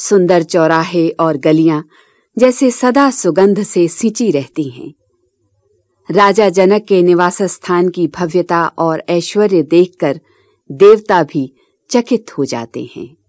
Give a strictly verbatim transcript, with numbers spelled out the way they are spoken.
सुंदर चौराहे और गलियां जैसे सदा सुगंध से सिंची रहती हैं। राजा जनक के निवास स्थान की भव्यता और ऐश्वर्य देखकर देवता भी चकित हो जाते हैं।